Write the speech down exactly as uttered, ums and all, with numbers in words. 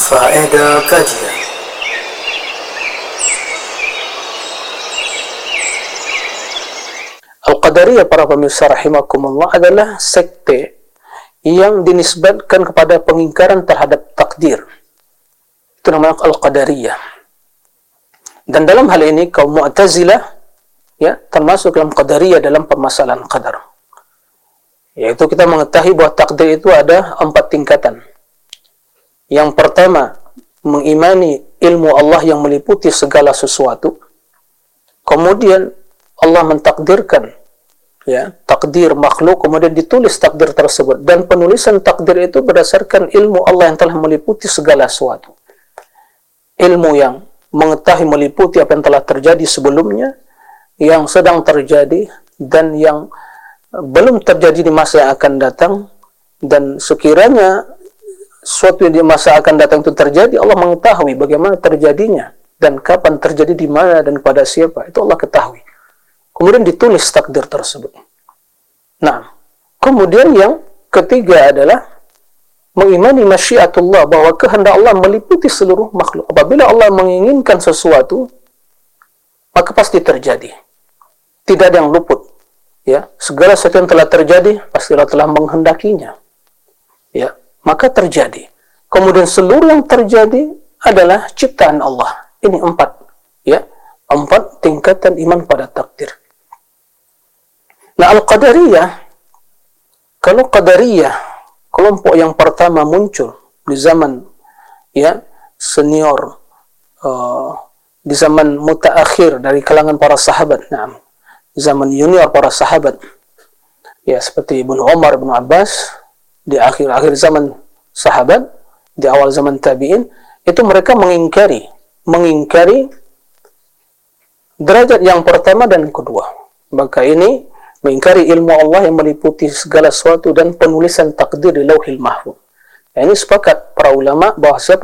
Faedah kajian. Al-Qadariyah, para pemirsa rahimakumullah, adalah sekte yang dinisbatkan kepada pengingkaran terhadap takdir. Itu namanya Al-Qadariyah. Dan dalam hal ini kaum Mu'tazilah ya termasuk dalam Qadariyah dalam permasalahan qadar. Yaitu kita mengetahui bahwa takdir itu ada empat tingkatan. Yang pertama, mengimani ilmu Allah yang meliputi segala sesuatu. Kemudian Allah mentakdirkan ya takdir makhluk, kemudian ditulis takdir tersebut, dan penulisan takdir itu berdasarkan ilmu Allah yang telah meliputi segala sesuatu. Ilmu yang mengetahui meliputi apa yang telah terjadi sebelumnya, yang sedang terjadi, dan yang belum terjadi di masa yang akan datang. Dan sekiranya suatu yang di masa akan datang itu terjadi, Allah mengetahui bagaimana terjadinya dan kapan terjadi, di mana dan kepada siapa, itu Allah ketahui. Kemudian ditulis takdir tersebut. Nah, kemudian yang ketiga adalah mengimani masyiatullah, bahwa kehendak Allah meliputi seluruh makhluk. Apabila Allah menginginkan sesuatu, maka pasti terjadi. Tidak ada yang luput. Ya, segala sesuatu yang telah terjadi pasti Allah telah menghendakinya. Ya, maka terjadi. Kemudian seluruh yang terjadi adalah ciptaan Allah. Ini empat, ya, empat tingkatan iman pada takdir. Nah, Al-Qadariyah, kalau Qadariyah kelompok yang pertama muncul di zaman ya senior, uh, di zaman mutaakhir dari kalangan para sahabat, nah, zaman junior para sahabat, ya seperti Ibnu Umar, Ibnu Abbas, di akhir-akhir zaman sahabat, di awal zaman tabi'in, itu mereka mengingkari, mengingkari derajat yang pertama dan kedua. Maka ini mengingkari ilmu Allah yang meliputi segala sesuatu dan penulisan takdir di Lauhil Mahfuz. Nah, ini sepakat para ulama bahwa siapa